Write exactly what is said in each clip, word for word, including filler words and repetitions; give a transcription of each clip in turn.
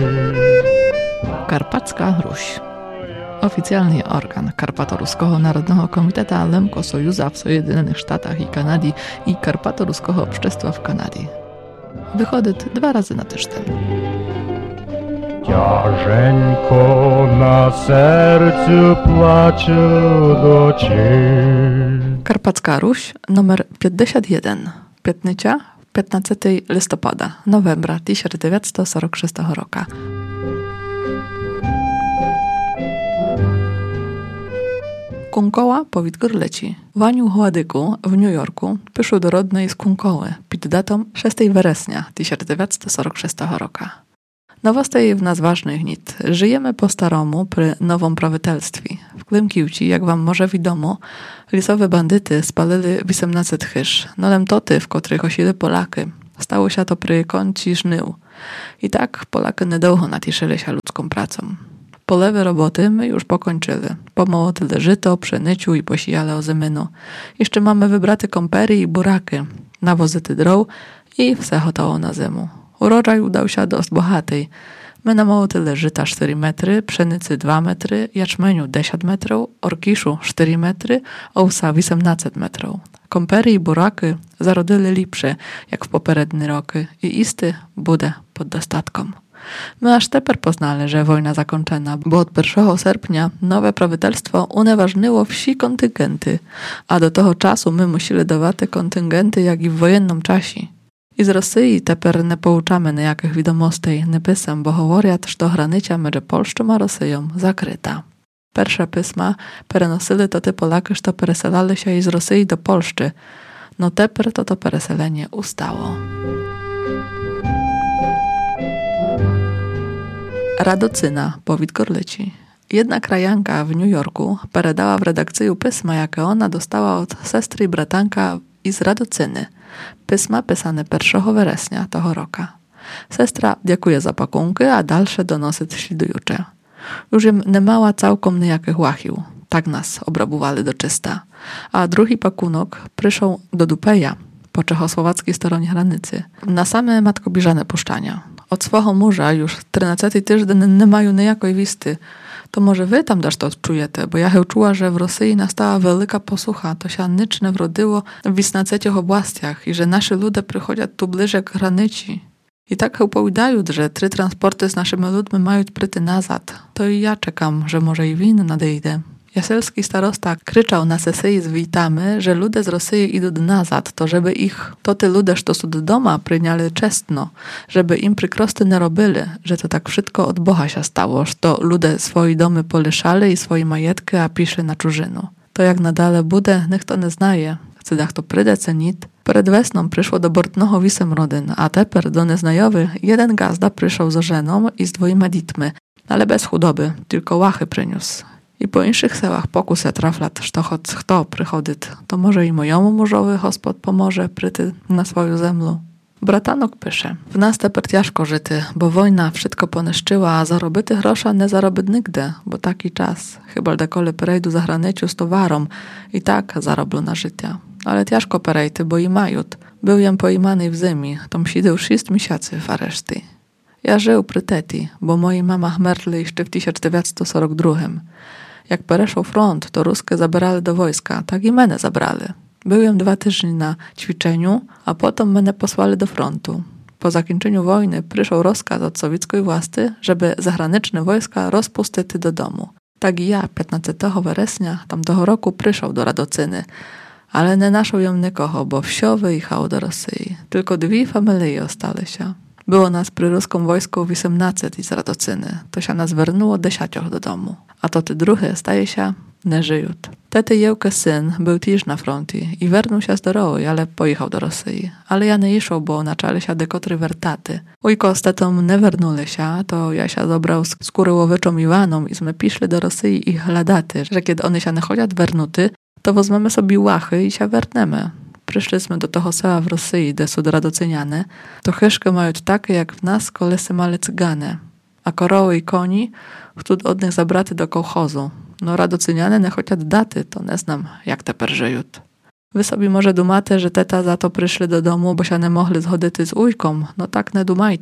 Karpacka Ruś. Oficjalny organ Karpato-Ruskiego Narodnego Komiteta Lemko Sojuza w Sojedynionych Sztatach i Kanady i Karpato-Ruskiego Общества w Kanadzie. Wychodzi dwa razy na tydzień. Ciężko na sercu płacze docie. Karpacka Ruś, numer pięćdziesiąt jeden. Piętnica, piętnastego listopada, novembra tysiąc dziewięćset czterdziestego szóstego roku. Kunkoła powid Gorleci. Waniu Hładyku w New Yorku przyszł do rodnej z Kunkoły pod datą szóstego września tysiąc dziewięćset czterdziestego szóstego roku. Nowostej w nas ważnych nit. Żyjemy po staromu przy nowym prawitelstwie. W Klimkiłci, jak wam może wiadomo, lisowe bandyty spalili osiemnaście chyż. Nolem toty, w których osili Polaki. Stało się to przy kąci żnył. I tak Polaki niedługo natiszyli się ludzką pracą. Polewy roboty my już pokończyli. Pomołotyli żyto, pszeniciu i posijali ozymynu. Jeszcze mamy wybrate kompery i buraki, nawozyty droł i wse gotowo na zimu. Urodzaj udał się dość bohatej. My namołotyle żyta cztery metry, pszenicy dwa metry, jaczmeniu dziesięć metrów, orkiszu cztery metry, owsa osiemnaście metrów. Kompery i buraki zarodyli lepsze, jak w poprzednie roky i isty bude pod dostatką. My aż teper poznali, że wojna zakończona, bo od pierwszego sierpnia nowe prawitelstwo unieważniło wsi kontyngenty, a do tego czasu my musili dawać te kontyngenty jak i w wojennym czasie. I z Rosji teper nie pouczamy nejakych wiadomostej, nie pisem, bo говорят, że granica między Polską a Rosją zakryta. Pierwsze pisma perenosili to te Polaki, że pereselali się i z Rosji do Polszczy, no teper to to pereselenie ustało. Radocyna, powid Gorleci. Jedna krajanka w New Yorku peredała w redakcyju pisma, jakie ona dostała od sestry i bratanka iz Radocyny. Pisma pisane pierwszego września tego roku. Sestra dziękuję za pakunki, a dalsze donosy śledujucze. Już im nie mała całkiem niejakich łachił. Tak nas obrabowali do czysta. A drugi pakunok przyszł do Dupeja, po czechosłowackiej stronie granicy, na same matkobiżane puszczania. Od swojego murza już trynадцятий tydzień nie mają niejakiej wisty. To może wy tam też to odczujecie, bo ja czuła, że w Rosji nastała wielka posłucha, to się nic nie wrodziło w osiemnastych oblastiach i że nasze ludy przychodzą tu bliżej k granicy. I tak opowiadają, że trzy transporty z naszymi ludźmi mają pryty nazad. To i ja czekam, że może i win nadejdzie. Jaselski starosta kryczał na sesji z witamy, że ludzie z Rosji idą nazad, to żeby ich, to te ludzie, co są do doma, przyjęli czestno, żeby im przykrosty nie robili, że to tak wszystko od Boha się stało, że to ludzie swoje domy polyszali i swoje majetki, a piszli na czużynu. To jak nadale bude, niech to nie znaje. Cydach to pryde cenit. Przed wesną przyszło do Bortnoho wisem rodyn, a teper do nieznajowy jeden gazda przyszł z żeną i z dwojema ditmy, ale bez chudoby, tylko łachy przyniósł. I po inszych sełach pokusę traflat, że choć kto przychodzi, to może i mojemu murzowy hospod pomoże pryty na swoją zemlu. Bratanok pisze, w nas teper ciężko żyty, bo wojna wszystko poniszczyła, a zarobyty grosza nie zarobić nigdy, bo taki czas, chyba dekole perejdu za granicą z towarą i tak zaroblu na życie. Ale ciężko perejty, bo i majut. Był jem poimany w ziemi, tom siedział sześć miesięcy w areszty. Ja żył przy teti, bo moi mama chmerli jeszcze w tysiąc dziewięćset czterdziestym drugim. Jak pereszł front, to ruskie zabrali do wojska, tak i mnie zabrali. Byłem dwa tygodnie na ćwiczeniu, a potem mnie posłali do frontu. Po zakończeniu wojny przyszł rozkaz od sowieckiej władzy, żeby zagraniczne wojska rozpuścić do domu. Tak i ja piętnastego września tamtego roku przyszł do Radocyny, ale nie naszł ją nikogo, bo wsio wyjechał do Rosji. Tylko dwie familie ostali się. Było nas przy ruskim wojsku osiemnaście z Radocyny. To się nas wernuło dziesięciu do domu. A to ty drugie staje się nie żyją. Tety Jełke syn był też na froncie i wernął się zdrowy, ale pojechał do Rosji. Ale ja nie išł, bo naczali się dekotry wertaty. Ujko z tetą nie wernuli się, to ja się zabrał z kuryłowiczą Iwaną i sme piszli do Rosji ich hledaty, że kiedy one się nie chodzą wernuty, to wezmemy sobie łachy i się wernemy. Przyszliśmy do toho sela w Rosji, gdzie są radocyniane, to chyszki mają takie jak w nas kolesy male cygane, a koroły i koni chcą od nich zabraty do kołchozu. No radocyniane nie chociaż daty, to nie znam jak te żyją. Wy sobie może dumate, że teta za to przyszli do domu, bo się nie mogli zchodzić z ujką, no tak nie dumajte.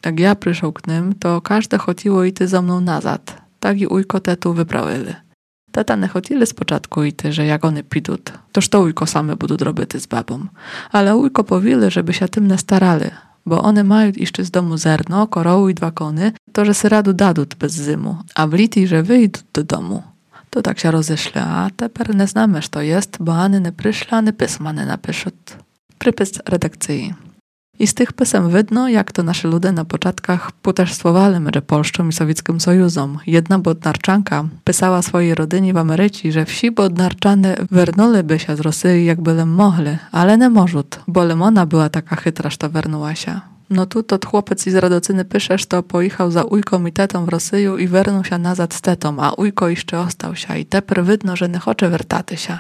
Jak ja przyszł k nim, to każde chodziło iść za mną nazad. Tak i ujko tetu wyprawili. Tata nie chotili z początku iść, że jak one pidut, toż to ujko same budуть robić z babą. Ale ujko powili, żeby się tym nie starali, bo one mają jeszcze z domu zerno, korołu i dwa kony, to że se radu dadut bez zymu, a w liti, że wyjdą do domu. To tak się rozeszli, a teper nie znamy, co to jest, bo ani nie przyszli, ani pisma nie napiszut. Przypis redakcji. I z tych pisem widno, jak to nasze ludy na początkach potężstwowali między Polską i Sowieckim Sojuzem. Jedna bodnarczanka pisała swojej rodzinie w Ameryce, że wsi bodnarczane wernuli się z Rosji, jak byle mogli, ale nie możut, bo Lemona była taka chytra, że wernuła się. No tu to chłopiec z Radocyny pisze, że to pojechał za ujką i tetą w Rosję i wernął się nazad z tetą, a ujko jeszcze ostał się i teper widno, że nie chce wertaty się.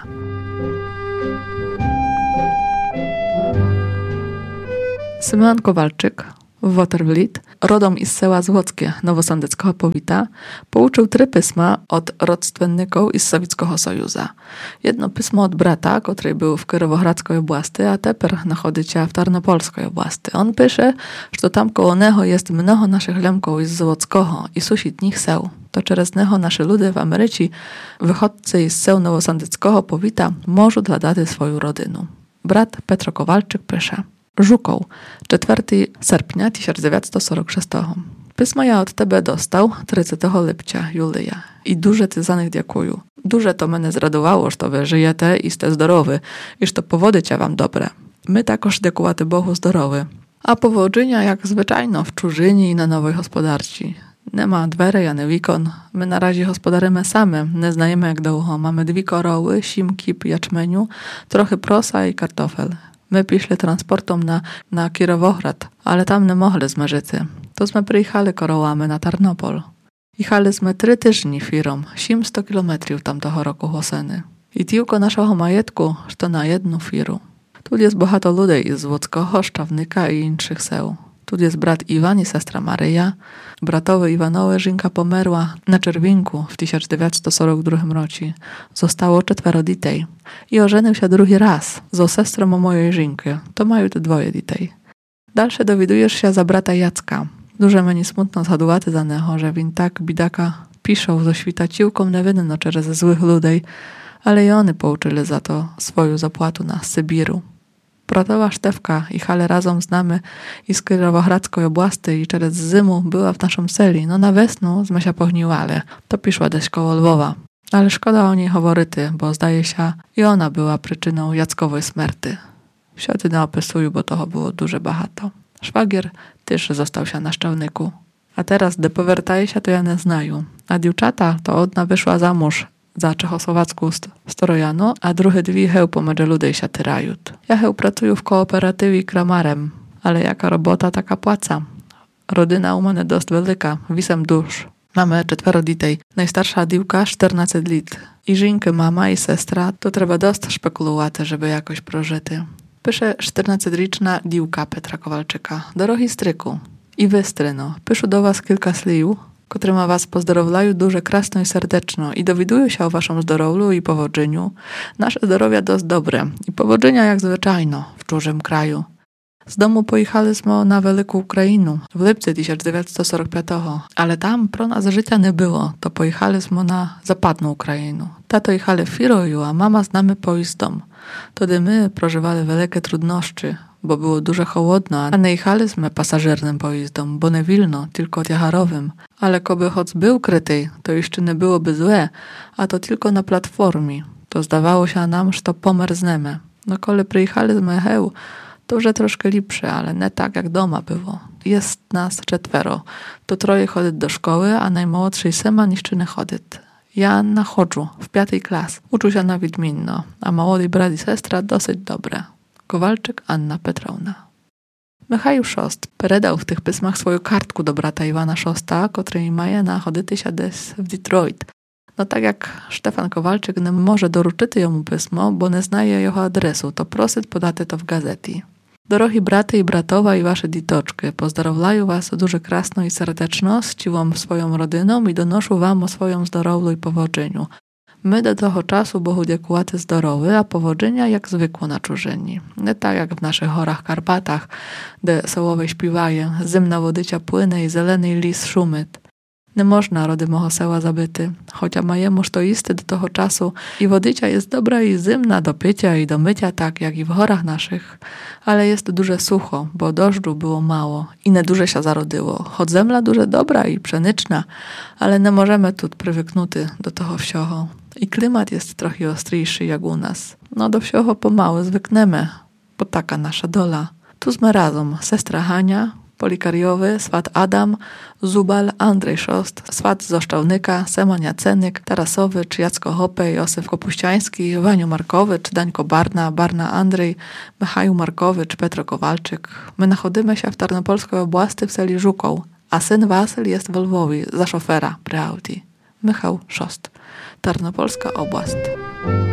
Symeon Kowalczyk, Watervliet, rodom iz sela Złockie Nowosądeckiego powita, pouczył trzy pisma od rodstwenników iz Sowieckiego Sojuza. Jedno pismo od brata, który był w Kirowohradzkiej oblasti, a teper nachodzi się w Tarnopolskiej oblasti. On pisze, że tam koło neho jest mnoho naszych lemków iz Złockiego i susidnich seł. To przez neho nasze ludy w Ameryce, wychodcy z seł Nowosądeckiego powita, możą dla daty swoją rodzinę. Brat Petro Kowalczyk pisze: Żukoł, czwartego sierpnia tysiąc dziewięćset czterdziestego szóstego. Pismo ja od tebe dostał trzydziestego lipca, Julia. I duże ty za nich dziękuję. Duże to mnie zradowało, że to wy żyjecie i ste zdrowy, iż to powody cię wam dobre. My takoż dziękuję Bogu zdrowy. A powodzenia jak zwyczajno w czużyni i na nowej gospodarci. Nie ma dwery, ani wikon. My na razie gospodarzymy same, nie znajemy jak długo. Mamy dwie koroły, sim, kip, jaczmeniu, trochę prosa i kartofel. My piszli transportom na, na Kirowohrad, ale tam nie mogli z Merzycy. To sme przyjechali korołami na Tarnopol. Jechaliśmy trzy tygodnie firą, siedemset kilometrów tamtego roku Hoseny. I tylko naszego majetku, że na jedną firu. Tu jest bohato ludzi z Złockiego, Szczawnika i innych seł. Tu jest brat Iwan i sestra Maryja. Bratowy Iwanowy żynka pomerła na Czerwinku w tysiąc dziewięćset czterdziestym drugim roku. Zostało czworo ditej. I ożenił się drugi raz z sestrą mojej żynki. To mają te dwoje ditej. Dalsze dowiadujesz się za brata Jacka. Duże mnie smutno zhadowaty za neho, że win tak bidaka piszą ze świtaciłką niewinno przez złych ludzi, ale i oni pouczyli za to swoją zapłatu na Sybiru. Bratowa Sztewka i Hale razem z nami i z Kirowohradzkiej oblasti i przez zimu była w naszym seli. No na wiosnę zmy się pogniłali. To piszła też koło Lwowa. Ale szkoda o niej howoryty, bo zdaje się i ona była przyczyną Jackowej śmierci. Wsiady nie opisuję, bo toho było duże bahato. Szwagier też został się na Szczelniku. A teraz, gdy powiertaje się, to ja nie znają. A dziewczata to odna wyszła za mąż za czechosłowacką strojanu, a drugie dwie heł pomiędzy ludzi się tyrają. Ja heł pracuję w kooperatywie kramarem, ale jaka robota, taka płaca. Rodzina u mnie dość wielka, wisem dusz. Mamy czworo ditej, najstarsza dziewka czternaście lat. I żynki, mama i sestra, to trzeba dość szpekulować, żeby jakoś prożyty. Pisze czternastoletnia dziewka Petra Kowalczyka. Dorogi stryku i wy, stryno, piszę do was kilka sliw, które ma was pozdrowlają duże krasno i serdeczno i dowidują się o waszym zdrowiu i powodzeniu. Nasze zdrowia dość dobre i powodzenia jak zwyczajno w czужym kraju. Z domu pojechaliśmy na Wielką Ukrainę w lipcu tysiąc dziewięćset czterdziestego piątego, ale tam pro nas życia nie było, to pojechaliśmy na zapadną Ukrainę. Tato jechali firoju, a mama z nami pojeźdą. Wtedy my prożywali wielkie trudności, bo było dużo chłodno, a nie jechaliśmy pasażernym pojezdem, bo nie wilno, tylko jacharowym. Ale koby choć był kryty, to jeszcze nie byłoby złe, a to tylko na platformie. To zdawało się nam, że to pomerznemy. No kole przyjechaliśmy heł, to już troszkę lepsze, ale nie tak jak doma było. Jest nas czworo. To troje chodzi do szkoły, a najmłodszy Seman jeszcze nie chodzi. Ja na chodżu, w piątej klas. Uczę się na Wiedminno, a młody brat i sestra dosyć dobre. Kowalczyk Anna Petrowna. Michał Szost predał w tych pismach swoją kartku do brata Iwana Szosta, której maje na chodyty się des w Detroit. No tak jak Stefan Kowalczyk nie może doruczyć jemu pismo, bo nie znaje jego adresu, to prosit podaty to w gazety. Dorogi braty i bratowa i wasze ditoczki, pozdrowlają was duże krasno i serdeczno, z ciłą swoją rodziną i donoszą wam o swoim zdrowiu i powodzeniu. My do toho czasu bohu dziekułaty zdorowy, a powodzenia jak zwykło na czużyni. Nie tak jak w naszych horach Karpatach, gdzie sołowe śpiewaje, zimna wodycia płyne i zelený lis szumyt. Nie można rody moho sela zabyty, chocia majemuż to isty do toho czasu i wodycia jest dobra i zimna do picia i do mycia tak, jak i w horach naszych, ale jest duże sucho, bo deszczu było mało i nie duże się zarodyło, choć zemla duże dobra i pszenyczna, ale nie możemy tu prywyknuty do toho wsioho. I klimat jest trochę ostryjszy jak u nas. No do wsioho pomału zwyknemy, bo taka nasza dola. Tu sme razem, sestra Hania, Polikariowy, swat Adam, Zubal, Andrzej Szost, swat Zoszczałnyka, Seman Jacenyk, Tarasowy, czy Jacko Hopę, Józef Kopuściański, Waniu Markowicz, Dańko Barna, Barna Andrzej, Michał Markowicz, Petro Kowalczyk. My nachodzimy się w Tarnopolskiej oblasti w seli Żukoł, a syn Wasyl jest w Lwowie za szofera przy Audi. Michał Szost, Tarnopolska oblast.